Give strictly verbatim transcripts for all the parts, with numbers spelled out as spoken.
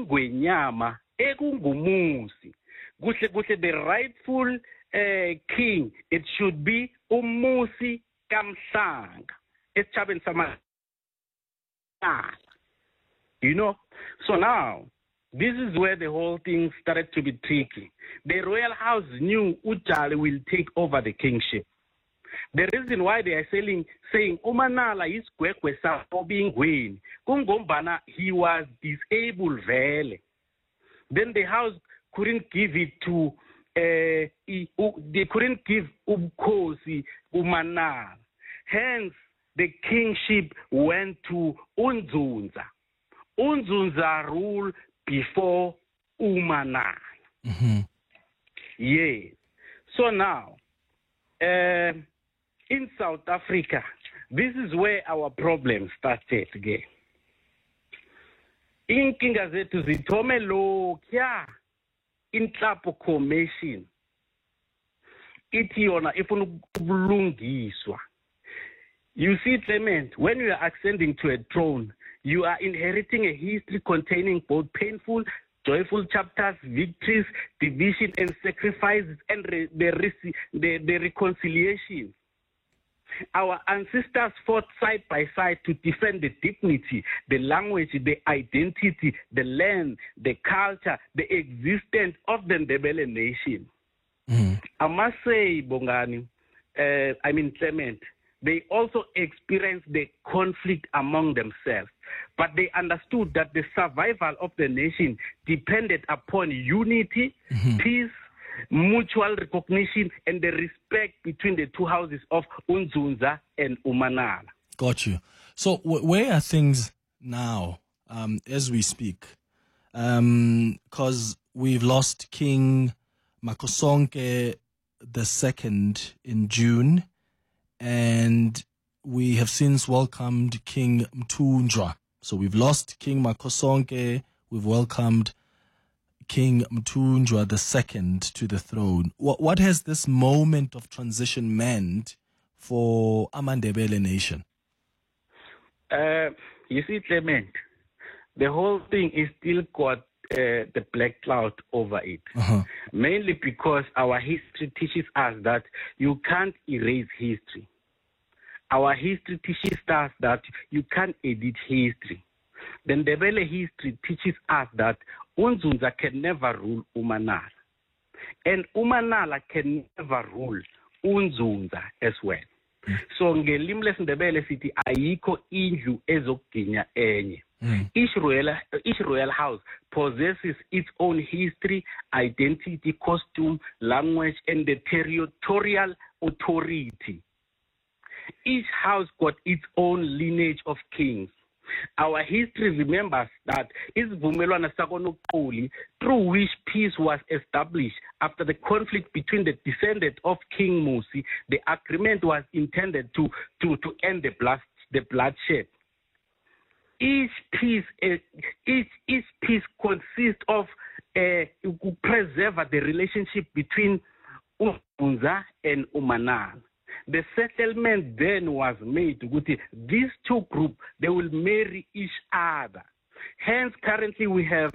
ingwenyama ekungumusi kuhle kuhle the rightful uh, king it should be umusi kaMhlanga esichabeni sama you know. So now this is where the whole thing started to be tricky. The royal house knew uJali will take over the kingship. The reason why they are saying saying uManala is gwegwe sabobingweni kungombana he was disabled vele. Then the house couldn't give it to uh, they couldn't give ubukhosi uManala. Hence the kingship went to uNzunza. UNzunza ruled before uManala. Mm-hmm. Yes. So now, uh, in South Africa, this is where our problem started again. Inkinga zethu zithome lokya inhlapho commission ithi yona ifuna ubulungiswa. You see, Clement, when you are ascending to a throne, you are inheriting a history containing both painful, joyful chapters, victories, division, and sacrifices, and re- the, re- the, the reconciliation. Our ancestors fought side by side to defend the dignity, the language, the identity, the land, the culture, the existence of the Ndebele nation. Mm. I must say, Bongani, uh, I mean Clement, they also experienced the conflict among themselves, but they understood that the survival of the nation depended upon unity, mm-hmm. peace, mutual recognition, and the respect between the two houses of uNzunza and uManala. Got you. So w- where are things now um, as we speak? Because um, we've lost King Makosonke the second in June, and we have since welcomed King Mthunjwa. So we've lost King Makosonke, we've welcomed King Mthunjwa the second to the throne. What, what has this moment of transition meant for Amandebele nation? Uh, you see, Clement, the whole thing is still got uh, the black cloud over it. Uh-huh. Mainly because our history teaches us that you can't erase history. Our history teaches us that you can't edit history. The Ndebele history teaches us that uNzunza can never rule uManala. And uManala can never rule uNzunza as well. Mm. So ngelimi lesindebele sithi ayikho indlu ezokuginya enye. Mm. Each royal each royal house possesses its own history, identity, costume, language, and the territorial authority. Each house got its own lineage of kings. Our history remembers that isivumelwano sakoNoqoli, through which peace was established after the conflict between the descendants of King Musi, the agreement was intended to, to, to end the, blast, the bloodshed. Each piece, uh, each, each piece consists of uh, preserve the relationship between uNzunza and uManala. The settlement then was made with these two groups, they will marry each other. Hence, currently we have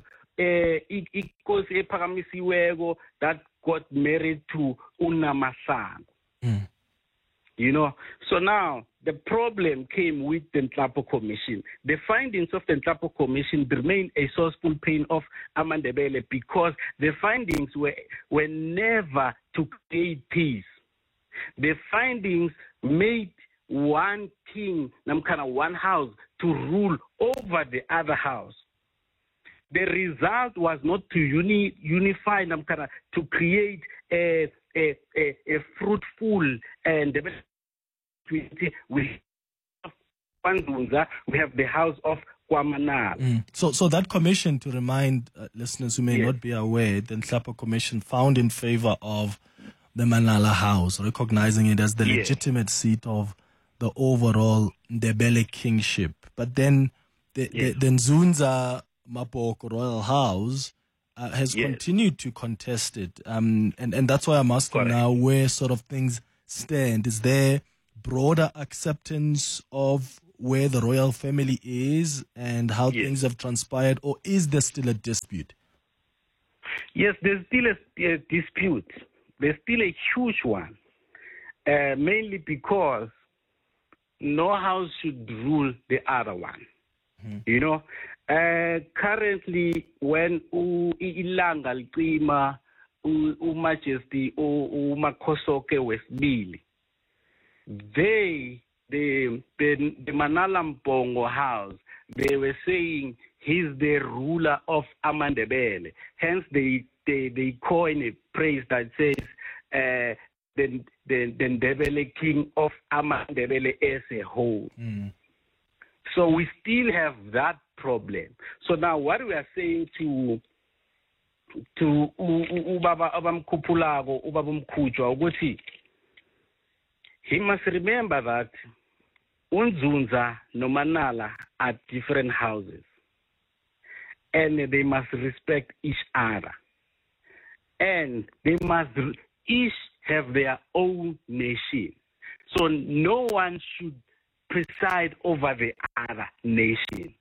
Ikosi Ephakamisiweko that got married to uNamahlangwa. Mm. You know, so now the problem came with the Nhlapo Commission. The findings of the Nhlapo Commission remain a sourceful pain of Amandebele because the findings were, were never to create peace. The findings made one king, namkana one house, to rule over the other house. The result was not to uni, unify, namkana, to create a, a, a, a fruitful and we have Panzunza, we have the house of Kwamanala. Mm. So, so that commission, to remind uh, listeners who may yes. not be aware, the Nhlapo Commission found in favor of the Manala House, recognizing it as the yes. legitimate seat of the overall Ndebele kingship. But then the, yes. the, the Nzunza Mapoko Royal House uh, has yes. continued to contest it. Um, and, and that's why I'm asking Correct. now where sort of things stand. Is there broader acceptance of where the royal family is and how Yes. things have transpired, or is there still a dispute? Yes, there's still a, a dispute. There's still a huge one, uh, mainly because no house should rule the other one. Mm-hmm. You know, uh, currently when u ilanga licima uMajesty uMakhosoke wesibili, they the the the Manala Mpongo house, they were saying he's the ruler of Amandebele. Hence, they they they coin a phrase that says uh, the the the Ndebele king of Amandebele as a whole. Mm. So we still have that problem. So now, what we are saying to to Ubaba Abamkupulago Ubabum Kujo ukuthi, he must remember that Unzunza no Manala are different houses, and they must respect each other, and they must each have their own nation. So no one should preside over the other nation.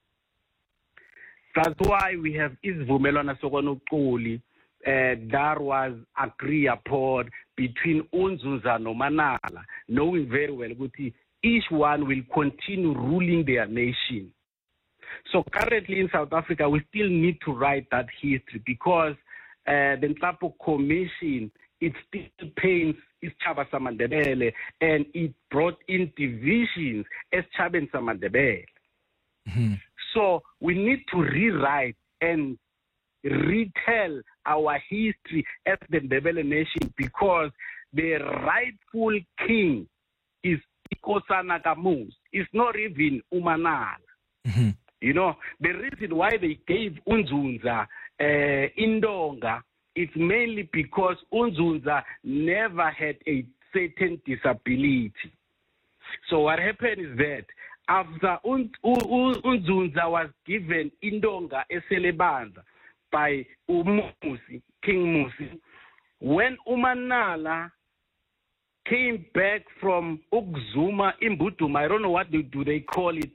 That's why we have Isivumelwano Sokonuqoli uh, that was agreed upon between Unzunza no Manala, knowing very well that each one will continue ruling their nation. So currently in South Africa, we still need to write that history, because uh, the Nhlapo Commission, it still pains Chaba Samandebele, and it brought in divisions as Chaben Samandebele. Mm-hmm. So we need to rewrite and retell our history as the Ndebele nation, because the rightful king is Inkosana Kamusi. It's not even Umanala. Mm-hmm. You know, the reason why they gave Unzunza uh, Indonga, it's mainly because Unzunza never had a certain disability. So what happened is that after Un, Un, Unzunza was given Indonga Eselebanza by Umusi, King Musi, when Umanala came back from Ukzuma Imbutuma, I don't know what do, do they call it,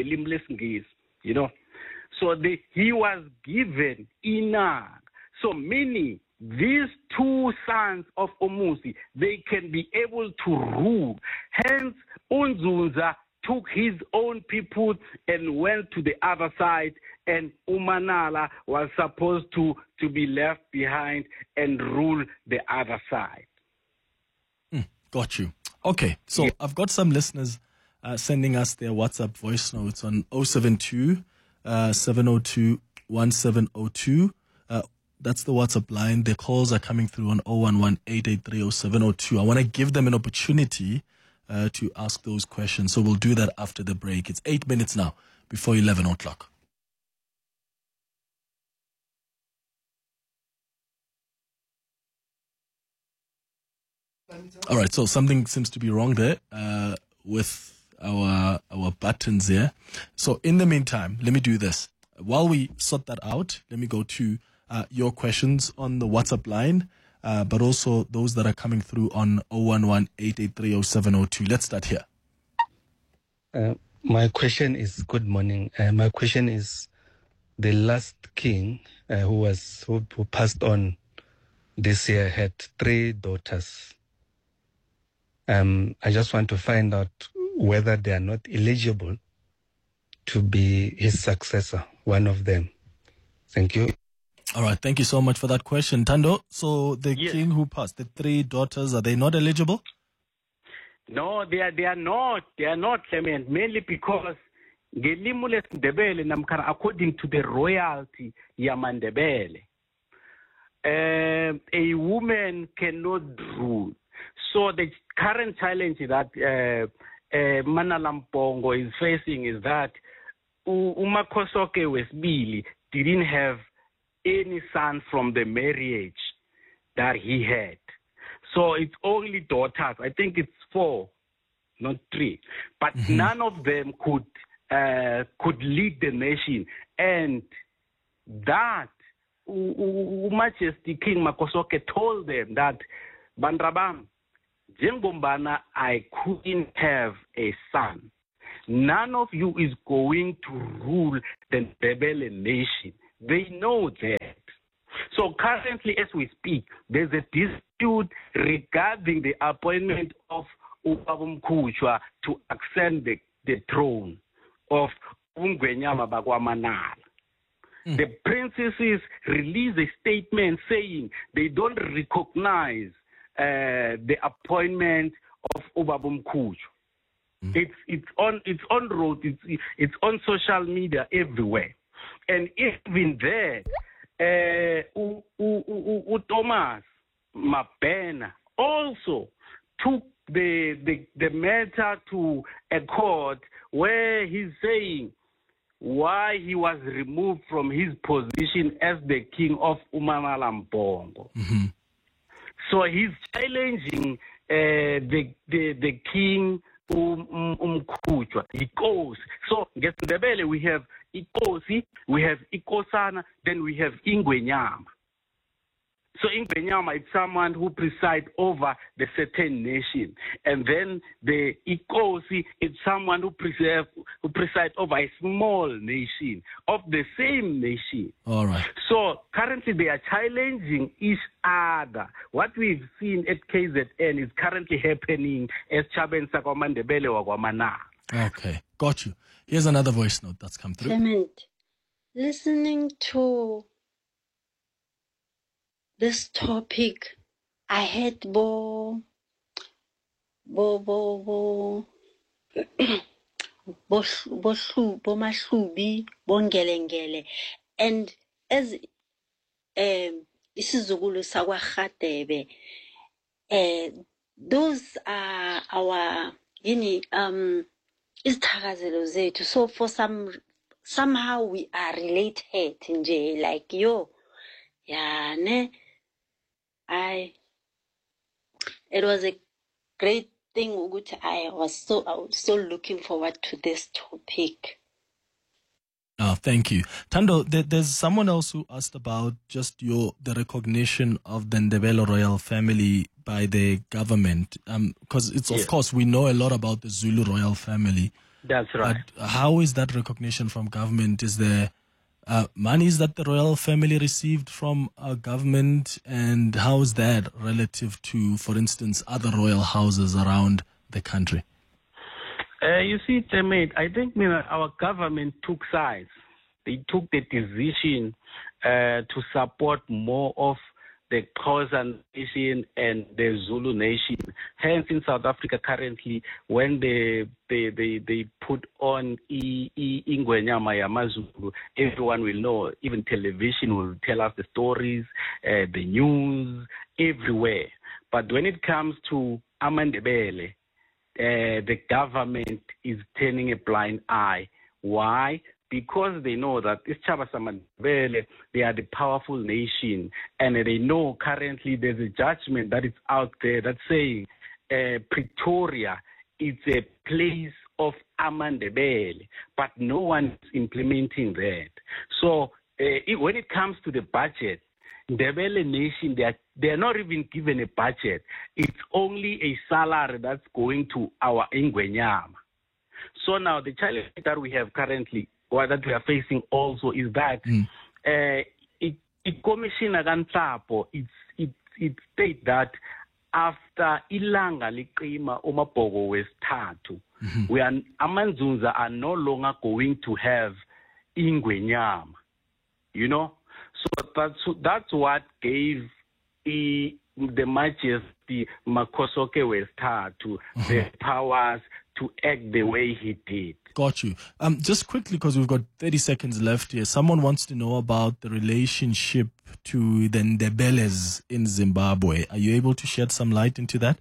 you know. So they, he was given Inag. So meaning these two sons of Umusi, they can be able to rule. Hence, Unzunza took his own people and went to the other side, and Umanala was supposed to, to be left behind and rule the other side. Mm, got you. Okay, so yeah. I've got some listeners uh, sending us their WhatsApp voice notes on oh seven two, seven oh two, one seven oh two. Uh, that's the WhatsApp line. Their calls are coming through on oh one one, eight eight three, oh seven oh two. I want to give them an opportunity uh, to ask those questions. So we'll do that after the break. It's eight minutes now before eleven o'clock. All right, so something seems to be wrong there uh, with our our buttons here. So in the meantime, let me do this. While we sort that out, let me go to uh, your questions on the WhatsApp line, uh, but also those that are coming through on oh one one, eight eight three, oh seven oh two. Let's start here. Uh, my question is, good morning. Uh, my question is, the last king uh, who was who, who passed on this year had three daughters. Um, I just want to find out whether they are not eligible to be his successor, one of them. Thank you. All right. Thank you so much for that question, Tando. So the yes. king who passed, the three daughters, are they not eligible? No, they are, they are not. They are not, Clement, mainly because according to the royalty Yamandebele, uh, a woman cannot rule. So the current challenge that uh, uh, Manala Mpongo is facing is that uMakhosoke wesibili didn't have any son from the marriage that he had. So it's only daughters. I think it's four, not three. But mm-hmm. none of them could uh, could lead the nation. And that Majesty King Makhosoke told them that, Bandrabam, Jengombana, I couldn't have a son. none of you is going to rule the Ndebele nation. They know that. So currently, as we speak, there's a dispute regarding the appointment of Ubaba Mkhushwa to ascend the, the throne of Ungwenyama Bakwamanala. Mm. The princesses released a statement saying they don't recognize uh, the appointment of Ubaba Mkhushwa. Mm. It's it's on it's on road. It's it's on social media everywhere, and even there, uh, U, U, U, U, Thomas Mabena also took the, the the matter to a court where he's saying why he was removed from his position as the king of Umanala Mbongo. Mm-hmm. So he's challenging uh, the, the the king Umkhushwa. He goes. So ngesindebele we have Ikosi, we have Ikosana, then we have Ingwenyama. So Ingwenyama is someone who presides over the certain nation. And then the Ikosi is someone who presides, who presides over a small nation of the same nation. All right. So currently they are challenging each other. What we've seen at K Z N is currently happening as Chaben Sakwamandebele Wagwamana. Okay, got you. Here's another voice note that's come through. Clement, listening to this topic, I had bo bo bo bo bo bo bo mashubi bongelengele, and as um isizukulu sakwaGadebe, uh those are our yini um isithakazelo zethu. So for some somehow we are related nje, like yo, yeah, ne. I, it was a great thing. I was so, I was so looking forward to this topic. Oh, thank you. Tando, there, there's someone else who asked about just your, the recognition of the Ndebele royal family by the government. Um, cause it's, yeah. Of course, we know a lot about the Zulu royal family. That's right. But how is that recognition from government? Is there Uh, monies that the royal family received from our government, and how is that relative to, for instance, other royal houses around the country? Uh, you see, Temate, I think you know, our government took sides. They took the decision uh, to support more of the Xhosa nation and the Zulu nation. Hence, in South Africa currently, when they they they, they put on Ingwenyama Yamazulu, everyone will know. Even television will tell us the stories, uh, the news, everywhere. But when it comes to Amandebele, uh, the government is turning a blind eye. Why? Because they know that this Chabasamandebele, they are the powerful nation, and they know currently there's a judgment that is out there that's saying uh, Pretoria is a place of Amandebele, but no one is implementing that. So uh, it, when it comes to the budget, Ndebele nation, they are, they are not even given a budget. It's only a salary that's going to our Ingwenyama. So now the challenge that we have currently, or that we are facing also, is that mm. uh, it, it Commissioner Kanhlapo, it, it, it states that after ilanga liqima uMabhoko wesithathu, we are Amanzunza are no longer going to have Ingwenyama, you know. So that's that's what gave the the Majesty Makhosoke wesithathu the powers to act the way he did. Got you. Um, just quickly, because we've got thirty seconds left here, someone wants to know about the relationship to the Ndebeles in Zimbabwe. Are you able to shed some light into that?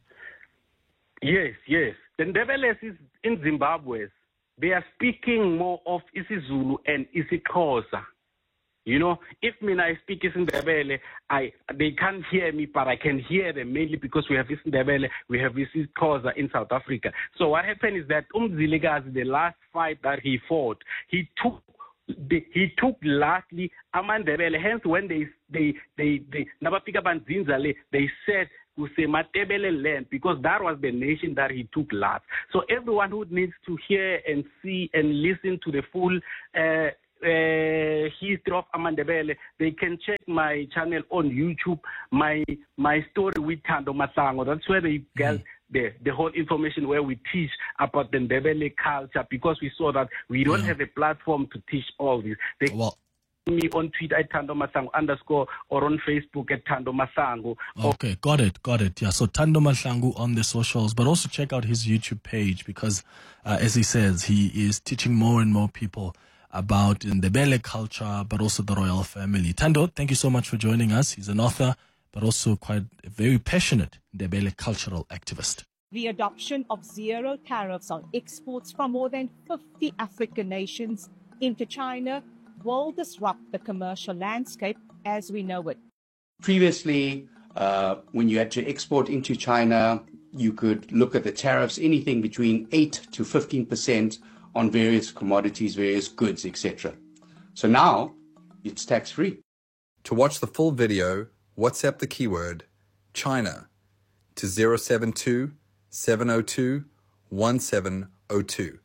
Yes, yes. The Ndebeles is in Zimbabwe. They are speaking more of isiZulu and isiXhosa. You know, if me I speak isiNdebele, I they can't hear me, but I can hear them mainly because we have isiNdebele, we have isiXhosa in South Africa. So what happened is that uMzilikazi, the last fight that he fought, he took the, he took lastly Amandebele. Hence, when they they they they Nabafika Banzinzale, they said Matebele land, because that was the nation that he took last. So everyone who needs to hear and see and listen to the full uh, uh, history of Amandebele, they can check my channel on YouTube, my my story with Thando Masango. That's where they get mm. the, the whole information, where we teach about the Ndebele culture, because we saw that we don't yeah. have a platform to teach all this. They well, me on Twitter at Thando Masango underscore or on Facebook at Thando Masango. Okay, got it, got it. Yeah, so Thando Masango on the socials, but also check out his YouTube page, because uh, as he says, he is teaching more and more people about Ndebele culture, but also the royal family. Thando, thank you so much for joining us. He's an author, but also quite a very passionate Ndebele cultural activist. The adoption of zero tariffs on exports from more than fifty African nations into China will disrupt the commercial landscape as we know it. Previously, uh, when you had to export into China, you could look at the tariffs, anything between eight to fifteen percent on various commodities, various goods, et cetera. So now it's tax-free. To watch the full video, WhatsApp the keyword China to zero seven two, seven zero two, one seven zero two.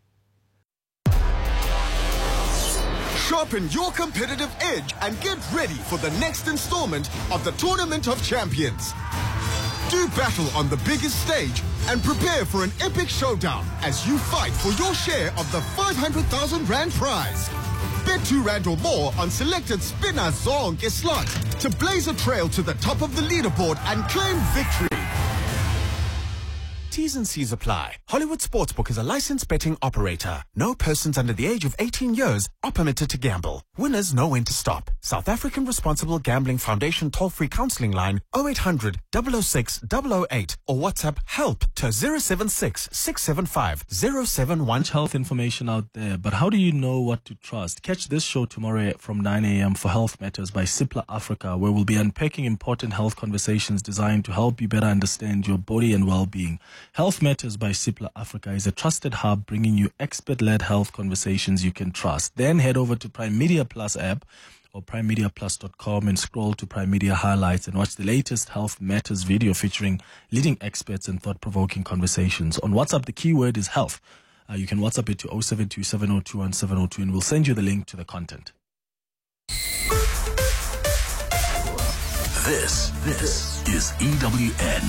Sharpen your competitive edge and get ready for the next installment of the Tournament of Champions. Do battle on the biggest stage and prepare for an epic showdown as you fight for your share of the five hundred thousand rand prize. Bet two rand or more on selected spinner zonke slots to blaze a trail to the top of the leaderboard and claim victory. T's and C's apply. Hollywood Sportsbook is a licensed betting operator. No persons under the age of eighteen years are permitted to gamble. Winners know when to stop. South African Responsible Gambling Foundation toll-free counseling line oh eight hundred, double oh six, double oh eight or WhatsApp help to zero seven six, six seven five, zero seven one. Much health information out there, but how do you know what to trust? Catch this show tomorrow from nine a.m. for Health Matters by Cipla Africa, where we'll be unpacking important health conversations designed to help you better understand your body and well-being. Health Matters by Cipla Africa is a trusted hub bringing you expert-led health conversations you can trust. Then head over to Prime Media Plus app or prime media plus dot com and scroll to Prime Media Highlights and watch the latest Health Matters video featuring leading experts and thought-provoking conversations. On WhatsApp, the keyword is health. Uh, you can WhatsApp it to oh seven two, seven oh two, one seven oh two and we'll send you the link to the content. This, this is E W N.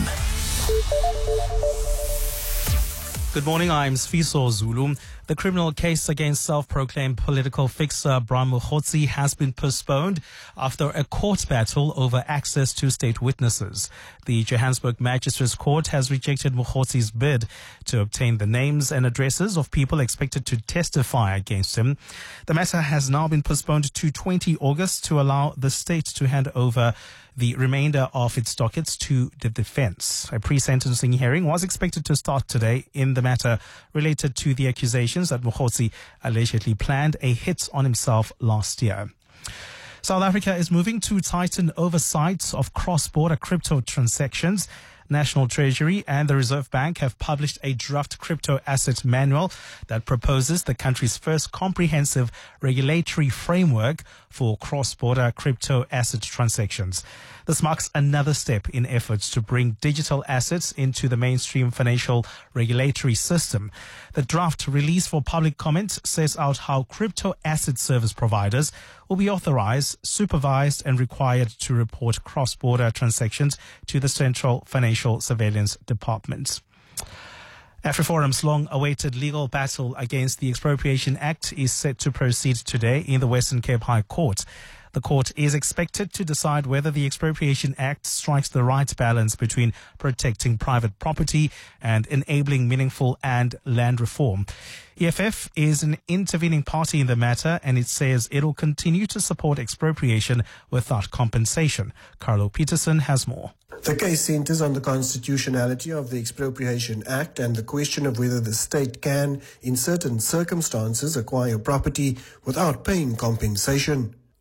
Good morning, I'm Sfiso Zulu. The criminal case against self-proclaimed political fixer Bram Mogotsi has been postponed after a court battle over access to state witnesses. The Johannesburg Magistrates Court has rejected Mogotsi's bid to obtain the names and addresses of people expected to testify against him. The matter has now been postponed to the twentieth of August to allow the state to hand over the remainder of its dockets to the defense. A pre-sentencing hearing was expected to start today in the matter related to the accusations that Mogotsi allegedly planned a hit on himself last year. South Africa is moving to tighten oversight of cross-border crypto transactions. National Treasury and the Reserve Bank have published a draft crypto asset manual that proposes the country's first comprehensive regulatory framework for cross-border crypto asset transactions. This marks another step in efforts to bring digital assets into the mainstream financial regulatory system. The draft released for public comment sets out how crypto asset service providers will be authorized, supervised, and required to report cross-border transactions to the Central Financial Surveillance Department. AfriForum's long-awaited legal battle against the Expropriation Act is set to proceed today in the Western Cape High Court. The court is expected to decide whether the Expropriation Act strikes the right balance between protecting private property and enabling meaningful and land reform. E F F is an intervening party in the matter, and it says it will continue to support expropriation without compensation. Carlo Peterson has more. The case centers on the constitutionality of the Expropriation Act and the question of whether the state can, in certain circumstances, acquire property without paying compensation.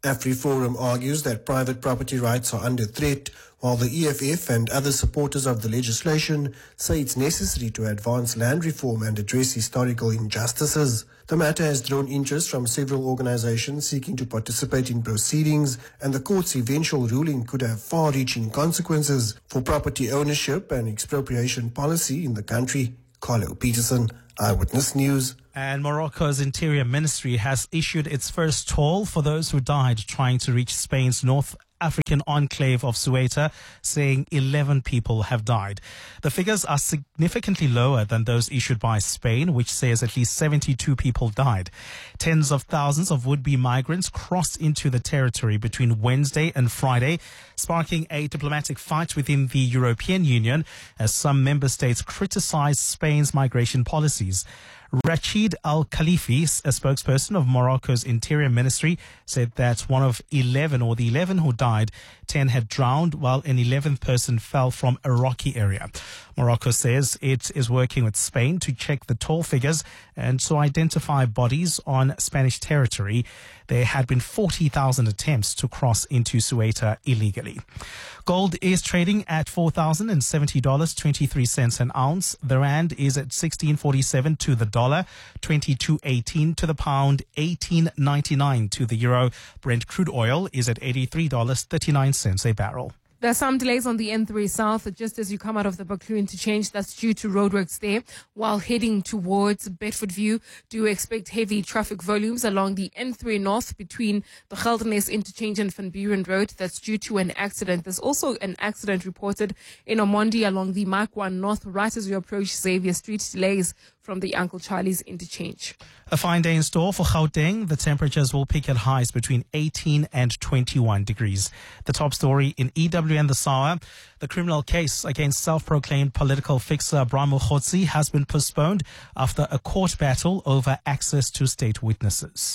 AfriForum argues that private property rights are under threat, while the E F F and other supporters of the legislation say it's necessary to advance land reform and address historical injustices. The matter has drawn interest from several organizations seeking to participate in proceedings, and the court's eventual ruling could have far-reaching consequences for property ownership and expropriation policy in the country. Carlo Peterson, Eyewitness News. And Morocco's Interior Ministry has issued its first toll for those who died trying to reach Spain's North African enclave of Ceuta, saying eleven people have died. The figures are significantly lower than those issued by Spain, which says at least seventy-two people died. Tens of thousands of would-be migrants crossed into the territory between Wednesday and Friday, sparking a diplomatic fight within the European Union as some member states criticized Spain's migration policies. Rachid Al-Khalifi, a spokesperson of Morocco's Interior Ministry, said that one of eleven, or the eleven who died, ten had drowned, while an eleventh person fell from a rocky area. Morocco says it is working with Spain to check the toll figures and to identify bodies on Spanish territory. There had been forty thousand attempts to cross into Ceuta illegally. Gold is trading at four thousand seventy dollars and twenty-three cents an ounce. The rand is at sixteen forty-seven to the dollar, twenty-two eighteen to the pound, eighteen ninety-nine to the euro. Brent crude oil is at eighty-three dollars and thirty-nine cents a barrel. There are some delays on the N three South just as you come out of the Buccleuch interchange. That's due to roadworks there. While heading towards Bedfordview, do expect heavy traffic volumes along the N three North between the Geldenhuys interchange and Van Buren Road. That's due to an accident. There's also an accident reported in Omondi along the Mark one North right as you approach Xavier Street. Delays from the Uncle Charlie's interchange. A fine day in store for Gauteng. The temperatures will peak at highs between eighteen and twenty-one degrees. The top story in E W N this hour: the criminal case against self-proclaimed political fixer Bram Mogotsi has been postponed after a court battle over access to state witnesses.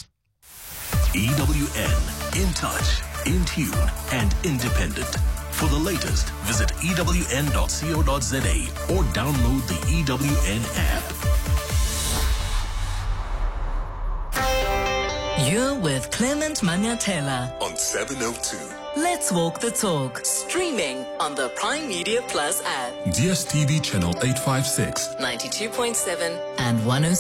E W N, in touch, in tune, and independent. For the latest, visit E W N dot co dot za or download the E W N app. You're with Clement Manyatela on seven oh two. Let's walk the talk. Streaming on the Prime Media Plus app. D S T V channel eight fifty-six, ninety-two point seven and one oh